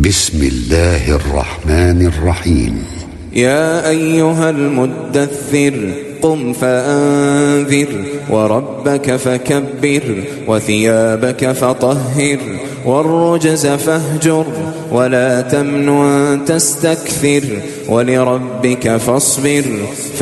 بسم الله الرحمن الرحيم. يا أيها المدثر قم فأنذر وربك فكبر وثيابك فطهر والرجز فاهجر ولا تمنن تستكثر ولربك فاصبر